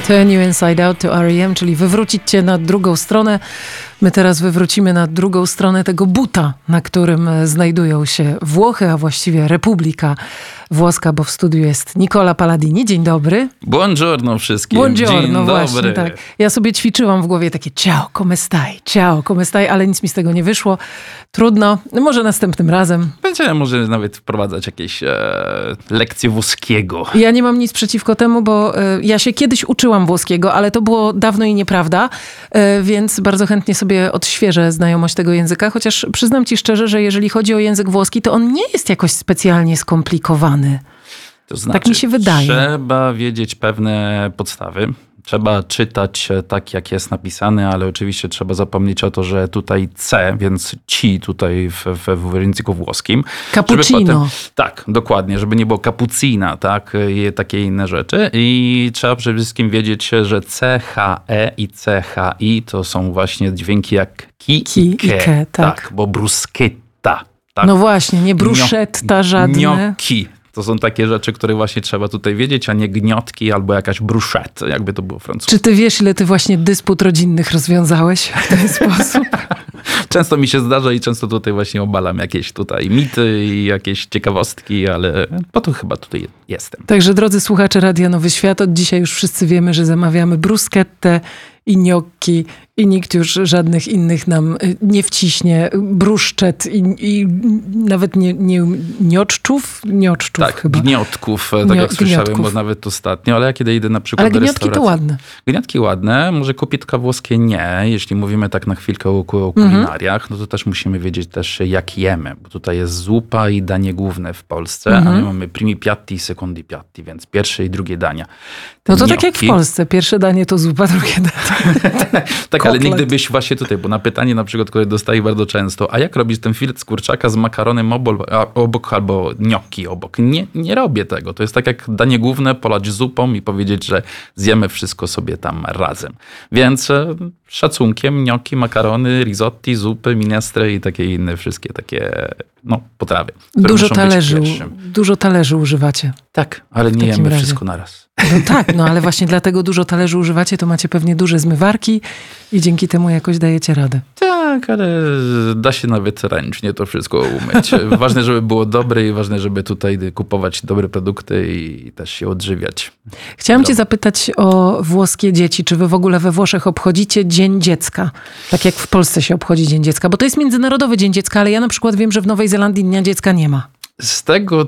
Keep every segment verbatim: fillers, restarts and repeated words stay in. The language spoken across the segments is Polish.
Turn You Inside Out to R E M, czyli wywrócić cię na drugą stronę. My teraz wywrócimy na drugą stronę tego buta, na którym znajdują się Włochy, a właściwie Republika Włoska, bo w studiu jest Nicola Paladini. Dzień dobry. Buongiorno wszystkim. Buongiorno, Dzień właśnie, dobry. tak. Ja sobie ćwiczyłam w głowie takie ciao, come stai, ciao, come stai, ale nic mi z tego nie wyszło. Trudno, może następnym razem. Będziemy może nawet wprowadzać jakieś e, lekcje włoskiego. Ja nie mam nic przeciwko temu, bo e, ja się kiedyś uczyłam włoskiego, ale to było dawno i nieprawda, e, więc bardzo chętnie sobie odświeżę znajomość tego języka, chociaż przyznam ci szczerze, że jeżeli chodzi o język włoski, to on nie jest jakoś specjalnie skomplikowany. To znaczy, tak mi się wydaje. Trzeba wiedzieć pewne podstawy. Trzeba czytać tak, jak jest napisane, ale oczywiście trzeba zapomnieć o to, że tutaj C, więc ci tutaj w, w, w języku włoskim. Cappuccino. Potem, tak, dokładnie, żeby nie było cappuccina, tak, i takie inne rzeczy. I trzeba przede wszystkim wiedzieć, że C, H, E i C, H, I to są właśnie dźwięki jak ki, Ki i ke. i ke, tak. tak, bo bruschetta. Tak? No właśnie, nie bruszetta żadne. Gnocchi. To są takie rzeczy, które właśnie trzeba tutaj wiedzieć, a nie gniotki albo jakaś bruszette, jakby to było francuskie. Czy ty wiesz, ile ty właśnie dysput rodzinnych rozwiązałeś w ten sposób? Często mi się zdarza i często tutaj właśnie obalam jakieś tutaj mity i jakieś ciekawostki, ale po to chyba tutaj jestem. Także drodzy słuchacze Radia Nowy Świat, od dzisiaj już wszyscy wiemy, że zamawiamy bruschettę i gnocchi i nikt już żadnych innych nam nie wciśnie. Bruszczet i, i nawet nie, nie nioczczów? Nioczczów tak, chyba. gniotków, tak Gnio- jak słyszałem, gniotków. bo nawet ostatnio, ale ja kiedy idę na przykład Ale do gniotki restauracji. to ładne. Gniotki ładne, może kopytka włoskie nie. Jeśli mówimy tak na chwilkę o, o kulinariach, no to też musimy wiedzieć też jak jemy, bo tutaj jest zupa i danie główne w Polsce, Mhm. a my mamy primi piatti i secondi piatti, więc pierwsze i drugie dania. Te No to gnocchi, tak jak w Polsce. Pierwsze danie to zupa, drugie danie. tak, ale Kotlet. nigdy byś właśnie tutaj, bo na pytanie na przykład, które dostaję bardzo często, a jak robisz ten filet z kurczaka z makaronem obok, obok albo gnocchi obok? Nie, nie robię tego. To jest tak jak danie główne, polać zupą i powiedzieć, że zjemy wszystko sobie tam razem. Więc e, szacunkiem gnocchi, makarony, risotti, zupy, minestre i takie inne wszystkie takie no, potrawy. które Dużo muszą być talerzy, pierwszym. dużo talerzy używacie. Tak, ale nie takim jemy razie. wszystko naraz. No tak, no ale właśnie dlatego dużo talerzy używacie, to macie pewnie duże zmywarki i dzięki temu jakoś dajecie radę. Tak, ale da się nawet ręcznie to wszystko umyć. Ważne, żeby było dobre i ważne, żeby tutaj kupować dobre produkty i też się odżywiać. Chciałam cię zapytać o włoskie dzieci. Czy wy w ogóle we Włoszech obchodzicie Dzień Dziecka? Tak jak w Polsce się obchodzi Dzień Dziecka, bo to jest Międzynarodowy Dzień Dziecka, ale ja na przykład wiem, że w Nowej Zelandii Dnia Dziecka nie ma. Z tego,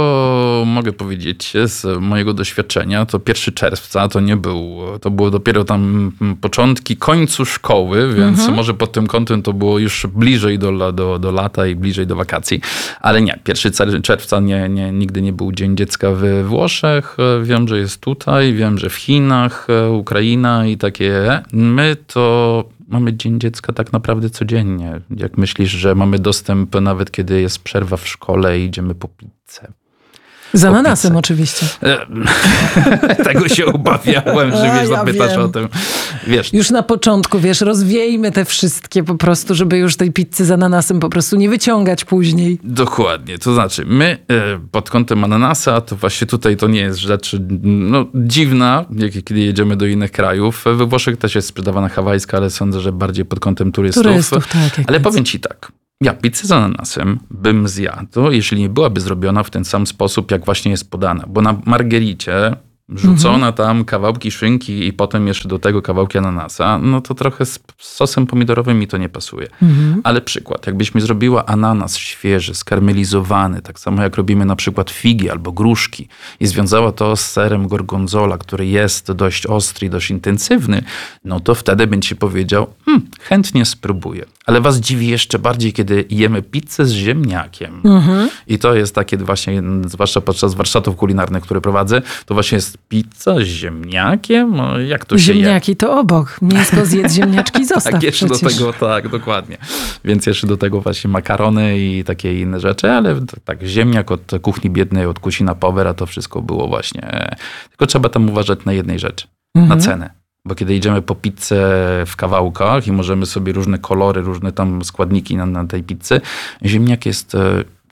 co mogę powiedzieć z mojego doświadczenia, to pierwszego czerwca to nie był, to było dopiero tam początki końcu szkoły, więc Mhm. może pod tym kątem to było już bliżej do, do, do lata i bliżej do wakacji. Ale nie, pierwszego czerwca nie, nie, nigdy nie był Dzień Dziecka we Włoszech. Wiem, że jest tutaj, wiem, że w Chinach, Ukraina i takie. My to... Mamy Dzień Dziecka tak naprawdę codziennie. Jak myślisz, że mamy dostęp nawet kiedy jest przerwa w szkole i idziemy po pizzę? Z Po ananasem pizzę. oczywiście. Tego się obawiałem, że A, mnie ja zapytasz wiem. o tym. Wiesz, Już na początku, wiesz, rozwiejmy te wszystkie po prostu, żeby już tej pizzy z ananasem po prostu nie wyciągać później. dokładnie. To znaczy, my e, pod kątem ananasa, to właśnie tutaj to nie jest rzecz no, dziwna, jak kiedy jedziemy do innych krajów. We Włoszech też jest sprzedawana hawajska, ale sądzę, że bardziej pod kątem turystów. Turystów, tak. Jak Ale nic. powiem ci tak. Ja pizzę z ananasem bym zjadł, jeśli nie byłaby zrobiona w ten sam sposób, jak właśnie jest podana. Bo na margericie rzucona Mhm. tam kawałki szynki i potem jeszcze do tego kawałki ananasa, no to trochę z sosem pomidorowym mi to nie pasuje. Mhm. Ale przykład, jakbyś mi zrobiła ananas świeży, skarmelizowany, tak samo jak robimy na przykład figi albo gruszki i związała to z serem gorgonzola, który jest dość ostry i dość intensywny, no to wtedy bym ci powiedział, hm, chętnie spróbuję. Ale was dziwi jeszcze bardziej, kiedy jemy pizzę z ziemniakiem. Mhm. I to jest takie właśnie, zwłaszcza podczas warsztatów kulinarnych, które prowadzę, to właśnie jest pizza z ziemniakiem. No, jak to się je? Ziemniaki to obok. Mięsko zjedz, ziemniaczki zostaw Tak, jeszcze przecież. do tego, tak, dokładnie. Więc jeszcze do tego właśnie makarony i takie inne rzeczy, ale t- tak, ziemniak od kuchni biednej, od kusina power, a to wszystko było właśnie... Tylko trzeba tam uważać na jednej rzeczy, Mhm. na cenę. Bo kiedy idziemy po pizzę w kawałkach i możemy sobie różne kolory, różne tam składniki na, na tej pizzy, ziemniak jest e,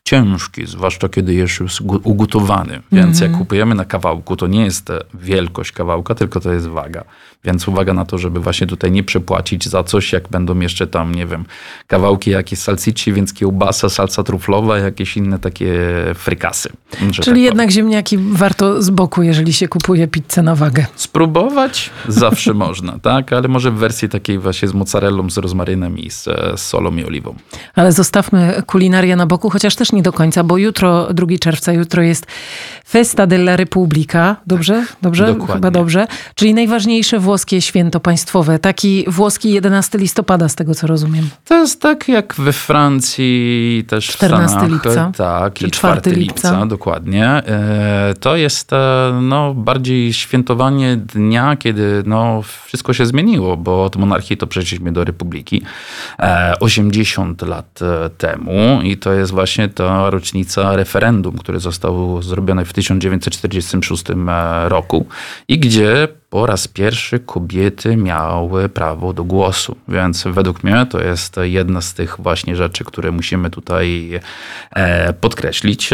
ciężki, zwłaszcza kiedy jest już ugotowany. Więc jak kupujemy na kawałku, to nie jest wielkość kawałka, tylko to jest waga. Więc uwaga na to, żeby właśnie tutaj nie przepłacić za coś, jak będą jeszcze tam, nie wiem, kawałki jakieś salsicci, więc kiełbasa, salsa truflowa, jakieś inne takie frykasy. Czyli tak jednak powiem. Ziemniaki warto z boku, jeżeli się kupuje pizzę na wagę. Spróbować zawsze można, tak? Ale może w wersji takiej właśnie z mozzarellą, z rozmarynem i z, z solą i oliwą. Ale zostawmy kulinarię na boku, chociaż też nie do końca, bo jutro, drugiego czerwca, jutro jest Festa della Repubblica. Dobrze? Dobrze? Dokładnie. Chyba dobrze. Czyli najważniejsze włoskie święto państwowe. Taki włoski jedenastego listopada, z tego co rozumiem. To jest tak jak we Francji, też w czternastego Stanach. lipca. Tak, Czy i czwartego lipca. lipca, dokładnie. To jest no, bardziej świętowanie dnia, kiedy no, wszystko się zmieniło, bo od monarchii to przeszliśmy do republiki osiemdziesiąt lat temu i to jest właśnie ta rocznica referendum, które zostało zrobione w tysiąc dziewięćset czterdziestym szóstym roku i gdzie po raz pierwszy kobiety miały prawo do głosu. Więc według mnie to jest jedna z tych właśnie rzeczy, które musimy tutaj podkreślić.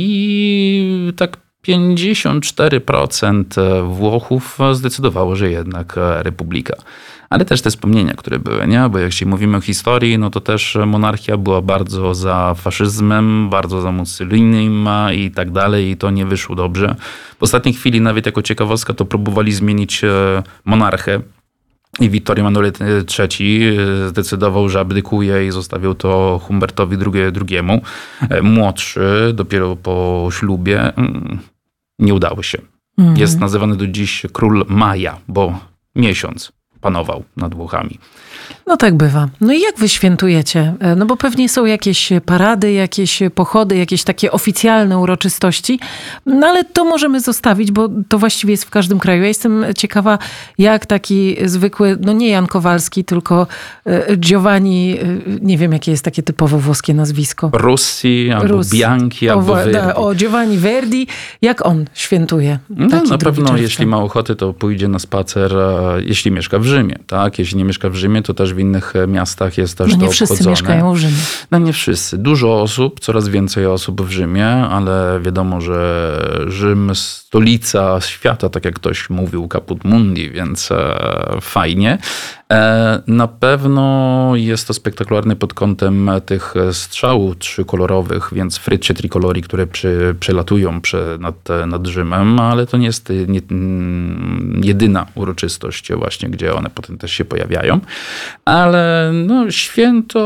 I tak pięćdziesiąt cztery procent Włochów zdecydowało, że jednak republika. Ale też te wspomnienia, które były, nie? Bo jak się mówimy o historii, no to też monarchia była bardzo za faszyzmem, bardzo za Mussolinem i tak dalej i to nie wyszło dobrze. W ostatniej chwili nawet jako ciekawostka to próbowali zmienić monarchę i Vittorio Emanuele trzeci zdecydował, że abdykuje i zostawił to Humbertowi drugiemu. Młodszy, dopiero po ślubie, nie udało się. Mhm. Jest nazywany do dziś król Maja, bo miesiąc panował nad Włochami. No tak bywa. No i jak wy świętujecie? No bo pewnie są jakieś parady, jakieś pochody, jakieś takie oficjalne uroczystości, no ale to możemy zostawić, bo to właściwie jest w każdym kraju. Ja jestem ciekawa, jak taki zwykły, no nie Jan Kowalski, tylko Giovanni, nie wiem jakie jest takie typowo włoskie nazwisko. Rossi, albo Rus. Bianchi, albo o, Verdi. Da, o, Giovanni Verdi. Jak on świętuje? No na pewno, jeśli ma ochoty, to pójdzie na spacer, jeśli mieszka w Rzymie, tak? Jeśli nie mieszka w Rzymie, to też w innych miastach jest też no to nie wszyscy obchodzone. mieszkają w Rzymie. No nie wszyscy. Dużo osób, coraz więcej osób w Rzymie, ale wiadomo, że Rzym, stolica świata, tak jak ktoś mówił, caput mundi, więc e, fajnie. E, na pewno jest to spektakularne pod kątem tych strzałów trzykolorowych, więc frycie tricolori, które przy, przelatują przy, nad, nad Rzymem, ale to nie jest nie, jedyna uroczystość właśnie, gdzie one potem też się pojawiają. Ale no, święto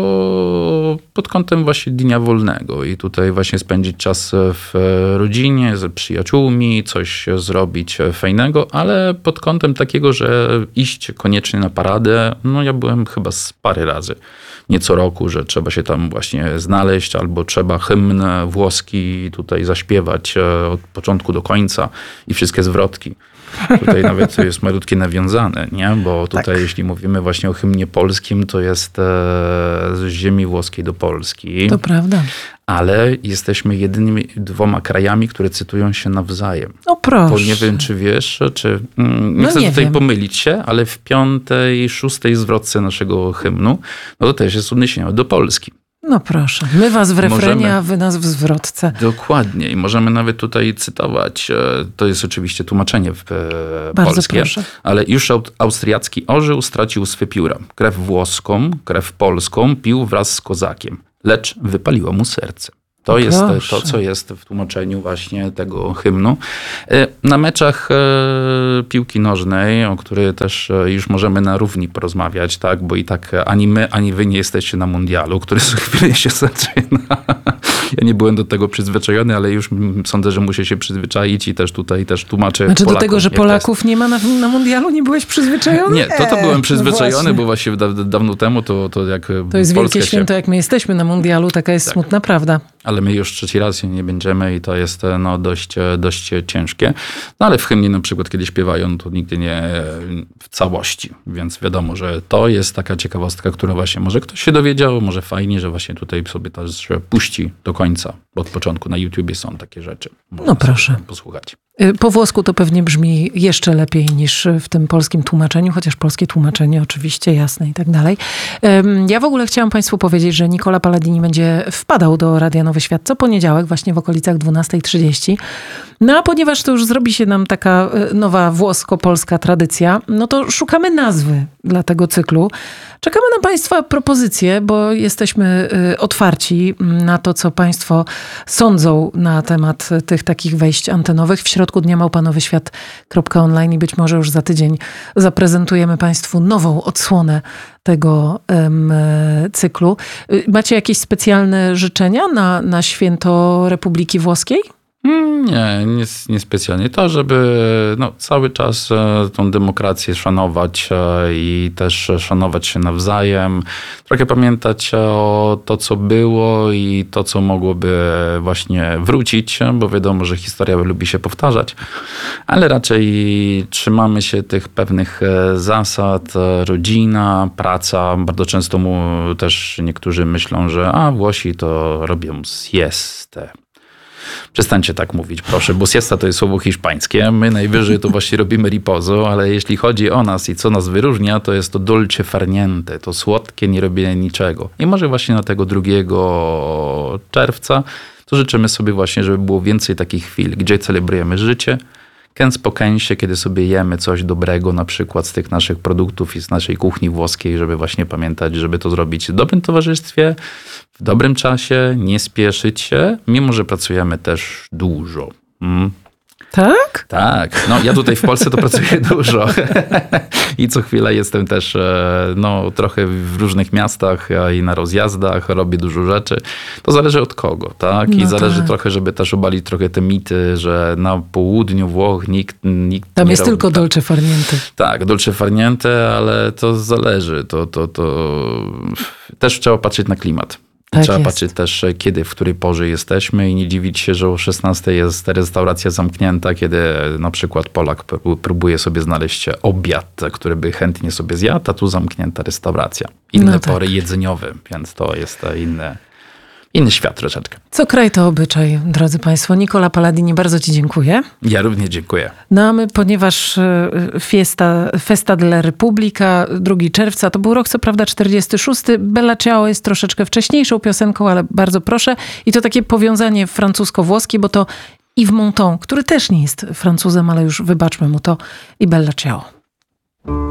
pod kątem właśnie dnia wolnego i tutaj właśnie spędzić czas w rodzinie, z przyjaciółmi, coś zrobić fajnego, ale pod kątem takiego, że iść koniecznie na paradę, no ja byłem chyba z parę razy, nie co roku, że trzeba się tam właśnie znaleźć albo trzeba hymn włoski tutaj zaśpiewać od początku do końca i wszystkie zwrotki. Tutaj nawet to jest malutkie nawiązane, nie? Bo tutaj tak. Jeśli mówimy właśnie o hymnie polskim, to jest z ziemi włoskiej do Polski. To prawda. Ale jesteśmy jedynymi dwoma krajami, które cytują się nawzajem. No proszę. Bo nie wiem, czy wiesz, czy... Mm, nie no chcę nie tutaj wiem. pomylić się, ale w piątej, szóstej zwrotce naszego hymnu, no to też jest odniesienie do Polski. No proszę. My was w refrenie, możemy, a wy nas w zwrotce. Dokładnie. I możemy nawet tutaj cytować. To jest oczywiście tłumaczenie w Bardzo polskie. Proszę. Ale już austriacki orzeł stracił swe pióra. Krew włoską, krew polską pił wraz z kozakiem. Lecz wypaliło mu serce. To jest to, co jest w tłumaczeniu właśnie tego hymnu. Na meczach piłki nożnej, o której też już możemy na równi porozmawiać, tak? Bo i tak ani my, ani wy nie jesteście na mundialu, który za chwilę się zaczyna. Ja nie byłem do tego przyzwyczajony, ale już sądzę, że muszę się przyzwyczaić i też tutaj też tłumaczę Znaczy Polakom, do tego, że Polaków nie ma na, na mundialu, nie byłeś przyzwyczajony? Nie, to to byłem przyzwyczajony, no bo właśnie da, dawno temu to, to jak To jest Polska wielkie święto, się... jak my jesteśmy na mundialu, taka jest tak. Smutna prawda. Ale my już trzeci raz nie będziemy i to jest no, dość, dość ciężkie. No ale w hymnie na przykład, kiedy śpiewają, to nigdy nie w całości. Więc wiadomo, że to jest taka ciekawostka, która właśnie może ktoś się dowiedział, może fajnie, że właśnie tutaj sobie też puści do końca. Bo od początku na YouTubie są takie rzeczy. Można no proszę. posłuchać. Po włosku to pewnie brzmi jeszcze lepiej niż w tym polskim tłumaczeniu, chociaż polskie tłumaczenie oczywiście jasne i tak dalej. Ja w ogóle chciałam Państwu powiedzieć, że Nicola Palladini będzie wpadał do Radia Nowy Świat co poniedziałek, właśnie w okolicach dwunasta trzydzieści. No a ponieważ to już zrobi się nam taka nowa włosko-polska tradycja, no to szukamy nazwy dla tego cyklu. Czekamy na Państwa propozycje, bo jesteśmy otwarci na to, co Państwo sądzą na temat tych takich wejść antenowych. W środku dnia małpa nowy świat kropka online i być może już za tydzień zaprezentujemy Państwu nową odsłonę tego um, cyklu. Macie jakieś specjalne życzenia na, na święto Republiki Włoskiej? Nie, nie, nie specjalnie. To, żeby no, cały czas e, tą demokrację szanować e, i też szanować się nawzajem. Trochę pamiętać o to, co było i to, co mogłoby właśnie wrócić, bo wiadomo, że historia lubi się powtarzać, ale raczej trzymamy się tych pewnych e, zasad. E, rodzina, praca. Bardzo często mu też niektórzy myślą, że a Włosi to robią siestę. Przestańcie tak mówić, proszę, bo siesta to jest słowo hiszpańskie. My najwyżej to właśnie robimy riposo, ale jeśli chodzi o nas i co nas wyróżnia, to jest to dolce far niente, to słodkie nie robienie niczego. I może właśnie na tego drugiego czerwca to życzymy sobie właśnie, żeby było więcej takich chwil, gdzie celebrujemy życie, kęs po kęsie, kiedy sobie jemy coś dobrego, na przykład z tych naszych produktów i z naszej kuchni włoskiej, żeby właśnie pamiętać, żeby to zrobić w dobrym towarzystwie, w dobrym czasie, nie spieszyć się, mimo że pracujemy też dużo. Mm. Tak? Tak. No ja tutaj w Polsce to pracuję dużo i co chwilę jestem też no, trochę w różnych miastach i na rozjazdach, robię dużo rzeczy. To zależy od kogo, tak? I no zależy tak. trochę, żeby też obalić trochę te mity, że na południu Włoch nikt, nikt Tam nie jest robi, tylko tak. dolce far niente. Tak, dolce far niente, ale to zależy. To, to, to... Też trzeba patrzeć na klimat. Tak Trzeba jest. patrzeć też, kiedy, w której porze jesteśmy i nie dziwić się, że o szesnastej jest restauracja zamknięta, kiedy na przykład Polak próbuje sobie znaleźć obiad, który by chętnie sobie zjadł, a tu zamknięta restauracja. Inne No tak. pory jedzeniowe, więc to jest inny, inny świat troszeczkę. Co kraj to obyczaj, drodzy Państwo. Nicola Palladini, bardzo Ci dziękuję. Ja również dziękuję. No a my, ponieważ fiesta, Festa della Repubblica, drugiego czerwca, to był rok co prawda czterdziesty szósty. Bella Ciao jest troszeczkę wcześniejszą piosenką, ale bardzo proszę. I to takie powiązanie francusko-włoskie, bo to Yves Montand, który też nie jest Francuzem, ale już wybaczmy mu to, i Bella Ciao.